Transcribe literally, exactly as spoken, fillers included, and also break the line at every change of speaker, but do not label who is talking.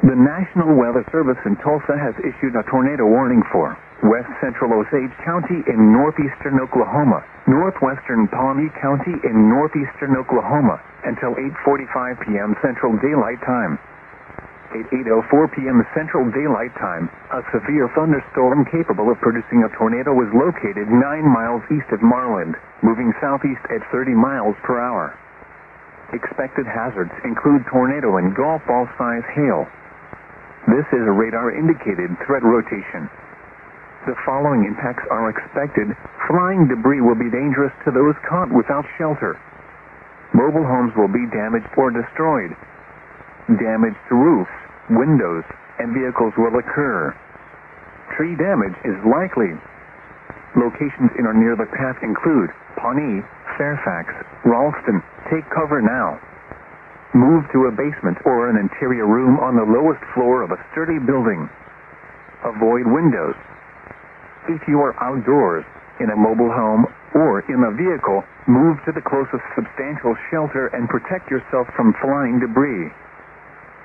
The National Weather Service in Tulsa has issued a tornado warning for west central Osage County in northeastern Oklahoma, northwestern Pawnee County in northeastern Oklahoma until eight forty-five p m Central Daylight Time. At eight oh four p m Central Daylight Time, a severe thunderstorm capable of producing a tornado was located nine miles east of Marland, moving southeast at thirty miles per hour. Expected hazards include tornado and golf ball size hail. This is a radar-indicated threat rotation. The following impacts are expected. Flying debris will be dangerous to those caught without shelter. Mobile homes will be damaged or destroyed. Damage to roofs, windows, and vehicles will occur. Tree damage is likely. Locations in or near the path include Pawnee, Fairfax, Ralston. Take cover now. Move to a basement or an interior room on the lowest floor of a sturdy building. Avoid windows. If you are outdoors, in a mobile home, or in a vehicle, move to the closest substantial shelter and protect yourself from flying debris.